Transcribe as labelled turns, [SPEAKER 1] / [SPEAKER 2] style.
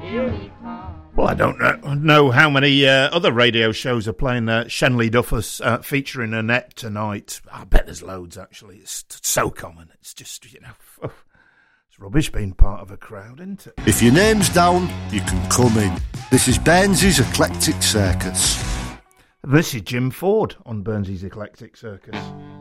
[SPEAKER 1] Well, I don't know how many other radio shows are playing Shenley Duffus featuring Annette tonight. I bet there's loads, actually. It's so common. It's just, it's rubbish being part of a crowd, isn't it?
[SPEAKER 2] If your name's down, you can come in. This is Burnsy's Eclectic Circus.
[SPEAKER 1] This is Jim Ford on Burnsy's Eclectic Circus.